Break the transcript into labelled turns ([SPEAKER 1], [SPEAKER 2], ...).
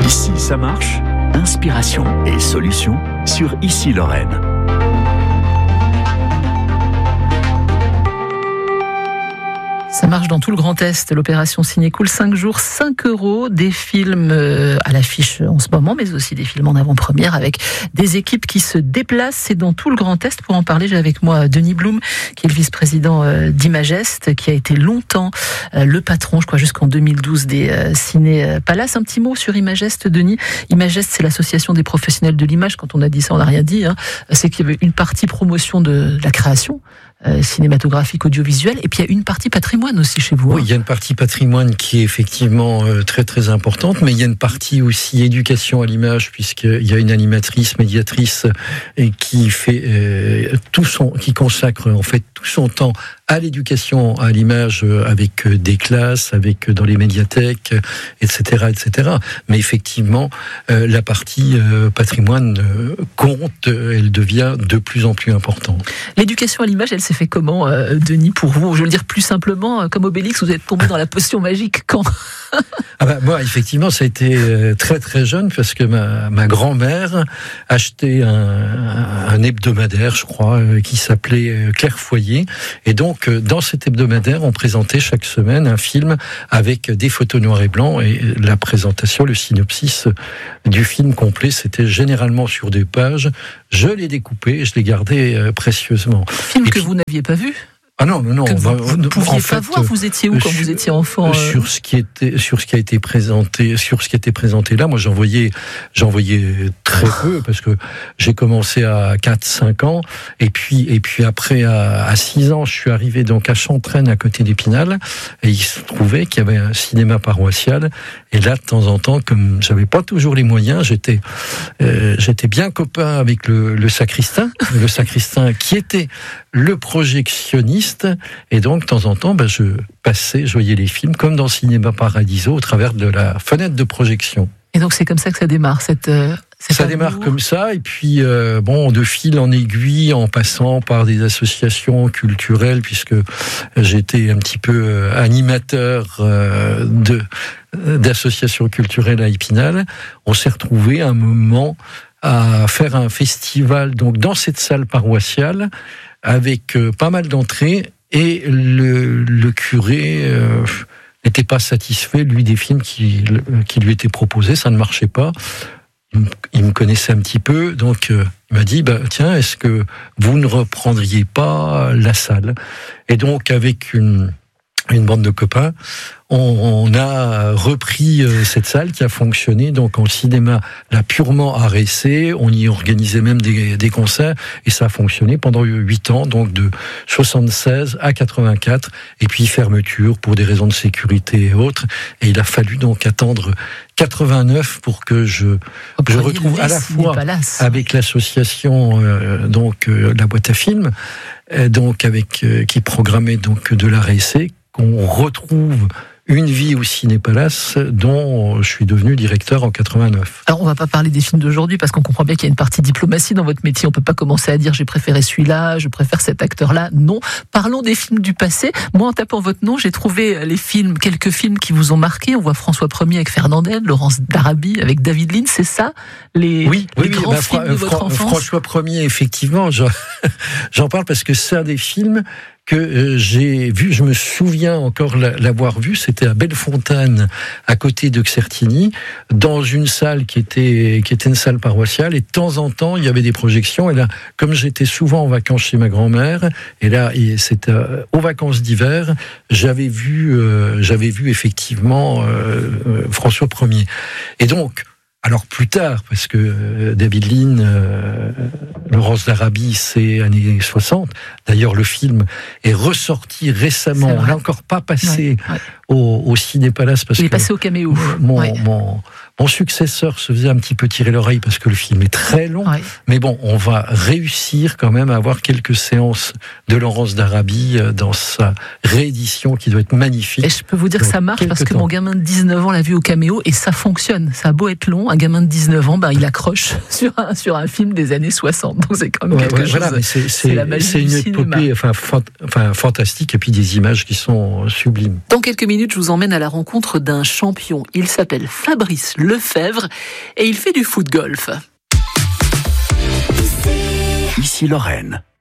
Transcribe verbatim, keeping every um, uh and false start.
[SPEAKER 1] Ici, ça marche. Inspiration et solutions sur Ici Lorraine.
[SPEAKER 2] Ça marche dans tout le Grand Est, l'opération Ciné-Cool, cinq jours, cinq euros, des films à l'affiche en ce moment, mais aussi des films en avant-première avec des équipes qui se déplacent. C'est dans tout le Grand Est. Pour en parler, j'ai avec moi Denis Blum, qui est le vice-président d'Imagest, qui a été longtemps le patron, je crois jusqu'en deux mille douze, des Ciné Palace. Un petit mot sur Imagest, Denis. Imagest, c'est l'association des professionnels de l'image. Quand on a dit ça, on n'a rien dit. Hein. C'est qu'il y avait une partie promotion de la création Euh, cinématographique, audiovisuel, et puis il y a une partie patrimoine aussi chez vous.
[SPEAKER 3] Oui, hein. Il y a une partie patrimoine qui est effectivement euh, très très importante, mais il y a une partie aussi éducation à l'image, puisqu'il y a une animatrice, médiatrice, et qui fait euh, tout son, qui consacre en fait tout son temps à l'éducation à l'image, euh, avec euh, des classes, avec euh, dans les médiathèques, euh, et cetera, et cetera. Mais effectivement, euh, la partie euh, patrimoine euh, compte, euh, elle devient de plus en plus importante.
[SPEAKER 2] L'éducation à l'image, elle s'est fait comment, euh, Denis, pour vous? Je veux le dire plus simplement, euh, comme Obélix, vous êtes tombé dans la potion magique quand?
[SPEAKER 3] Ah bah, moi, effectivement, ça a été très très jeune, parce que ma, ma grand-mère achetait un, un hebdomadaire, je crois, qui s'appelait Claire Foyer. Et donc, dans cet hebdomadaire, on présentait chaque semaine un film avec des photos noir et blanc, et la présentation, le synopsis du film complet, c'était généralement sur des pages. Je l'ai découpé et je l'ai gardé euh, précieusement.
[SPEAKER 2] Film et que puis, vous n'aviez pas vu?
[SPEAKER 3] Ah non, non, non.
[SPEAKER 2] Que vous,
[SPEAKER 3] bah,
[SPEAKER 2] vous ne pouviez pas fait, voir. Vous étiez où quand sur, vous étiez enfant? euh...
[SPEAKER 3] Sur ce qui était, sur ce qui a été présenté, sur ce qui était présenté là, moi j'en voyais, j'en voyais très peu, parce que j'ai commencé à quatre cinq ans, et puis, et puis après à, à six ans, je suis arrivé donc à Chantraine, à côté d'Épinal, et il se trouvait qu'il y avait un cinéma paroissial, et là de temps en temps, comme j'avais pas toujours les moyens, j'étais, euh, j'étais bien copain avec le, le sacristain, le sacristain qui était le projectionniste, et donc de temps en temps, ben, je passais, je voyais les films comme dans Cinéma Paradiso au travers de la fenêtre de projection.
[SPEAKER 2] Et donc c'est comme ça que ça démarre, cette... Euh...
[SPEAKER 3] Ça démarre comme ça, et puis euh, bon, de fil en aiguille, en passant par des associations culturelles, puisque j'étais un petit peu euh, animateur euh, de d'associations culturelles à Épinal, on s'est retrouvé à un moment à faire un festival donc dans cette salle paroissiale avec euh, pas mal d'entrées, et le, le curé euh, n'était pas satisfait, lui, des films qui, qui lui étaient proposés, ça ne marchait pas. Il me connaissait un petit peu, donc euh, il m'a dit bah, tiens, est-ce que vous ne reprendriez pas la salle? Et donc avec une, une bande de copains, on, on a repris euh, cette salle qui a fonctionné donc en cinéma là purement art essai. On y organisait même des, des concerts, et ça a fonctionné pendant huit ans, donc de soixante-seize à quatre-vingt-quatre, et puis fermeture pour des raisons de sécurité et autres. Et il a fallu donc attendre quatre-vingt-neuf pour que je, je retrouve à la fois avec l'association euh, donc euh, la boîte à films, euh, donc avec euh, qui programmait donc de l'art essai, qu'on retrouve une vie au Ciné Palace, dont je suis devenu directeur en quatre-vingt-neuf.
[SPEAKER 2] Alors on va pas parler des films d'aujourd'hui, parce qu'on comprend bien qu'il y a une partie diplomatie dans votre métier. On peut pas commencer à dire j'ai préféré celui-là, je préfère cet acteur-là. Non. Parlons des films du passé. Moi, en tapant votre nom, j'ai trouvé les films, quelques films qui vous ont marqué. On voit François Ier avec Fernandel, Laurence d'Arabie avec David Lean. C'est ça les,
[SPEAKER 3] oui,
[SPEAKER 2] les
[SPEAKER 3] oui,
[SPEAKER 2] grands
[SPEAKER 3] oui, bah,
[SPEAKER 2] films
[SPEAKER 3] Fra-
[SPEAKER 2] de votre
[SPEAKER 3] Fra-
[SPEAKER 2] enfance?
[SPEAKER 3] François Ier, effectivement, j'en, j'en parle parce que c'est un des films que euh, j'ai vu, je me souviens encore l'avoir vu, c'était à Bellefontaine, à côté de Certigny, dans une salle qui était qui était une salle paroissiale, et de temps en temps il y avait des projections, et là, comme j'étais souvent en vacances chez ma grand-mère, et là et c'était euh, aux vacances d'hiver, j'avais vu euh, j'avais vu effectivement euh, euh, François Ier. Et donc alors plus tard, parce que euh, David Lean, euh, Laurence d'Arabie, c'est années soixante. D'ailleurs, le film est ressorti récemment. On l'a encore pas passé ouais, ouais. Au, au Ciné Palace, parce
[SPEAKER 2] Il
[SPEAKER 3] que
[SPEAKER 2] est passé au caméo.
[SPEAKER 3] Mon,
[SPEAKER 2] ouais.
[SPEAKER 3] mon, mon successeur se faisait un petit peu tirer l'oreille parce que le film est très long. Ouais. Mais bon, on va réussir quand même à avoir quelques séances de Laurence d'Arabie dans sa réédition qui doit être magnifique.
[SPEAKER 2] Et je peux vous dire que ça marche parce que temps. Mon gamin de dix-neuf ans l'a vu au caméo et ça fonctionne. Ça a beau être long, un gamin de dix-neuf ans, ben, il accroche sur un, sur un film des années soixante. Donc c'est quand même ouais, quelque ouais, chose. Voilà, mais c'est, c'est, c'est la magie
[SPEAKER 3] c'est
[SPEAKER 2] du
[SPEAKER 3] une
[SPEAKER 2] cinéma.
[SPEAKER 3] épopée enfin, fant, enfin, fantastique, et puis des images qui sont sublimes.
[SPEAKER 2] Dans quelques minutes, minutes, je vous emmène à la rencontre d'un champion. Il s'appelle Fabrice Lefebvre et il fait du foot-golf.
[SPEAKER 1] Ici Lorraine.